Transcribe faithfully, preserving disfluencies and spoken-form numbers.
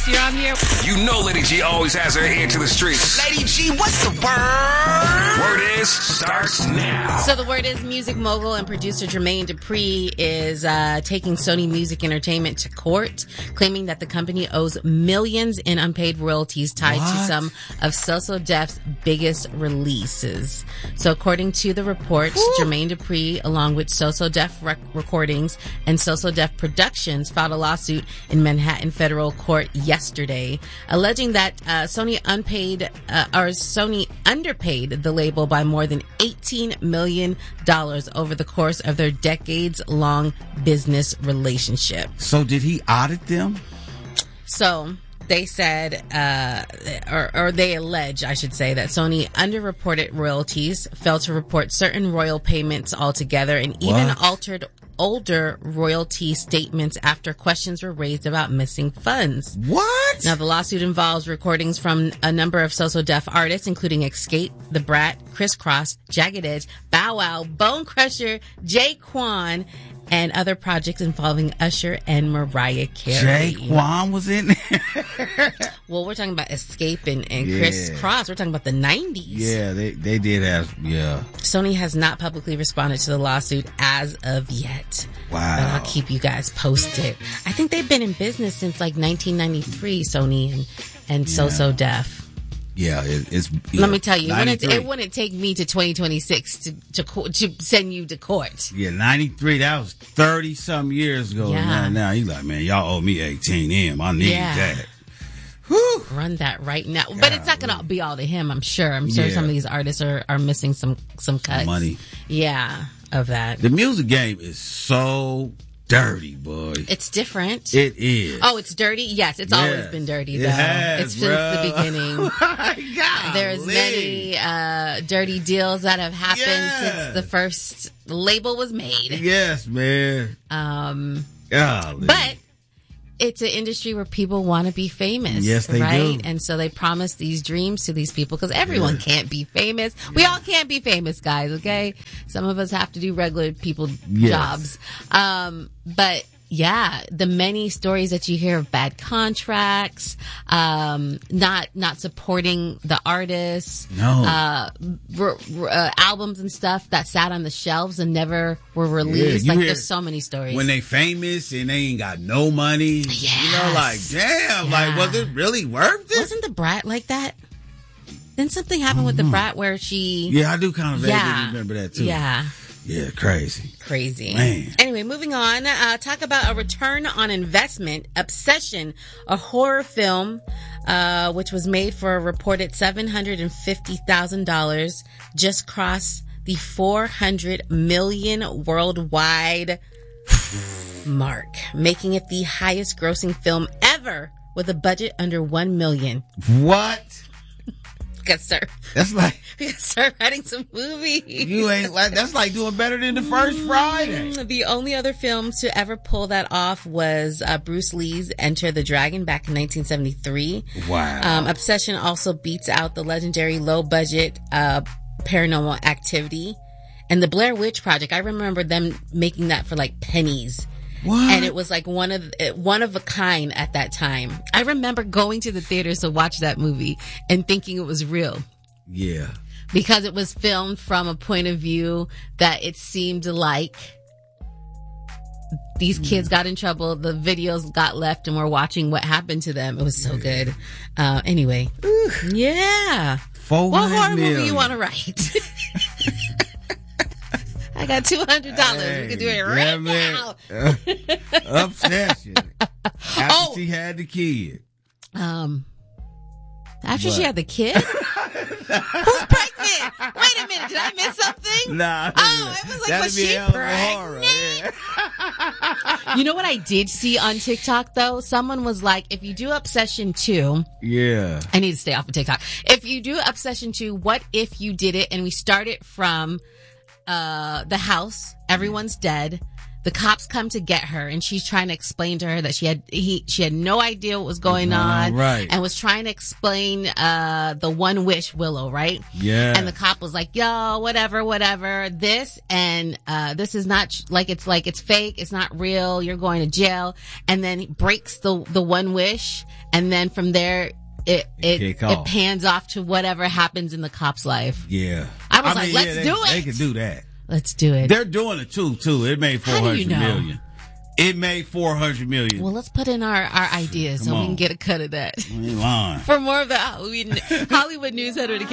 Yes, you're on here. You know Lady G always has her ear to the streets. Lady G, what's the word? Word is starts now. So the word is music mogul and producer Jermaine Dupri is uh, taking Sony Music Entertainment to court, claiming that the company owes millions in unpaid royalties tied What? to some of So So Def's biggest releases. So according to the reports, Ooh. Jermaine Dupri, along with So So Def rec- Recordings and So So Def Productions, filed a lawsuit in Manhattan federal court yesterday, alleging that uh, Sony unpaid uh, or Sony underpaid the label by more than eighteen million dollars over the course of their decades-long business relationship. So did he audit them? So they said, uh, or, or they allege, I should say, that Sony underreported royalties, failed to report certain royal payments altogether, and even What? altered older royalty statements after questions were raised about missing funds. What? Now, the lawsuit involves recordings from a number of So So Def artists, including Xscape, The Brat, Criss Cross, Jagged Edge, Bow Wow, Bone Crusher, Jay Quan, and other projects involving Usher and Mariah Carey. Jay Quan was in there? Well, we're talking about Xscape and, and Yeah. Criss Cross. We're talking about the nineties. Yeah, they, they did have, yeah. Sony has not publicly responded to the lawsuit as of yet. Wow. But I'll keep you guys posted. I think they've been in business since like nineteen ninety-three, Sony and, and So So Def. Yeah, it, it's. Yeah, Let me tell you, it wouldn't, ninety-three. it wouldn't take me to twenty twenty-six to, to, co- to send you to court. Yeah, ninety-three, that was thirty some years ago. Yeah. Now, now he's like, man, y'all owe me eighteen M. I need Yeah. that. Whew. Run that right now. But it's not going to be all to him, I'm sure. I'm sure Yeah. some of these artists are, are missing some, some cuts. Money. Yeah, of that. The music game is so dirty, boy. It's different. It is. Oh, it's dirty? Yes, it's Yes. always been dirty, It though. has, it's since bruh. the beginning. God, There's many uh, dirty deals that have happened Yes. since the first label was made. Yes, man. Um, Golly. but it's an industry where people want to be famous. Yes, they right? do. And so they promise these dreams to these people because everyone Yeah. can't be famous. We all can't be famous, guys, okay? Some of us have to do regular people Yes. jobs. Um, but yeah, the many stories that you hear of bad contracts, um, not, not supporting the artists, No. uh, r- r- uh, albums and stuff that sat on the shelves and never were released. you like hear- there's so many stories. When they famous and they ain't got no money. You know, like, damn, like, Yeah. was it really worth it? Wasn't the Brat like that? Didn't something happen with the Brat where she... Yeah, I do kind of vaguely Yeah. remember that too. Yeah. Yeah, crazy. Crazy. Man. Anyway, moving on. Uh, talk about a return on investment. Obsession, a horror film, uh, which was made for a reported seven hundred fifty thousand dollars, just crossed the four hundred million worldwide mark, making it the highest grossing film ever with a budget under one million. What? Got start. That's like, We gotta start writing some movies. you ain't like, that's like doing better than the first Friday. The only other film to ever pull that off was uh, Bruce Lee's Enter the Dragon back in nineteen seventy-three. Wow. Um, Obsession also beats out the legendary low-budget uh, Paranormal Activity and the Blair Witch Project. I remember them making that for like pennies. What? And it was like one of one of a kind at that time. I remember going to the theaters to watch that movie and thinking it was real. Yeah. Because it was filmed from a point of view that it seemed like these kids got in trouble, the videos got left, and we're watching what happened to them. It was so good. Uh, anyway. Yeah. Four What horror hundred movie million. you want to write? I got two hundred dollars. We can do it right yeah, man. now. Obsession. After Oh. she had the kid. Um, after she What? had the kid? Who's pregnant? Wait a minute. Did I miss something? Nah. Oh, it was like, that'd was be she a hell of a horror. Yeah. You know what I did see on TikTok though? Someone was like, if you do Obsession two, Yeah. I need to stay off of TikTok. If you do Obsession two, what if you did it and we start it from uh the house, everyone's dead, the cops come to get her, and she's trying to explain to her that she had he she had no idea what was going on, right. and was trying to explain uh the one wish Willow, right? Yeah. And the cop was like, yo, whatever, whatever, this, and, uh, this is not, like, it's like, it's fake, it's not real, you're going to jail, and then he breaks the, the one wish, and then from there, it it, Kick it off. pans off to whatever happens in the cop's life. Yeah. I was like, let's they, do it. They can do that. Let's do it. They're doing it too, too. It made four How do hundred you know? million. It made four hundred million. Well, let's put in our, our ideas Come so we on. can get a cut of that. You ain't lying. For more of the Hollywood, Hollywood news, head over to